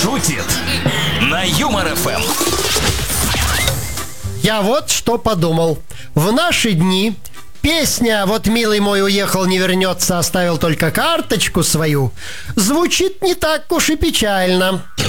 шутит на Юмор ФМ. Я вот что подумал. В наши дни песня «Вот, милый мой, уехал, не вернется, оставил только карточку свою» звучит не так уж и печально.